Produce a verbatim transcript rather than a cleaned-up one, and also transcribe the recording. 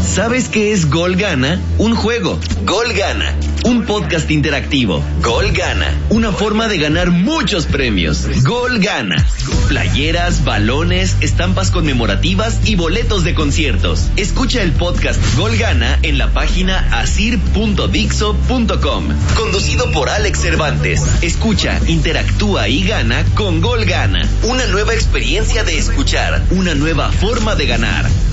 ¿Sabes qué es Gol Gana? Un juego. Gol Gana. Un podcast interactivo. Gol Gana. Una forma de ganar muchos premios. Gol Gana. Playeras, balones, estampas conmemorativas y boletos de conciertos. Escucha el podcast Gol Gana en la página asir punto dixo punto com. Conducido por Alex Cervantes. Escucha, interactúa y gana con Gol Gana. Una nueva experiencia de escuchar. Una nueva forma de ganar.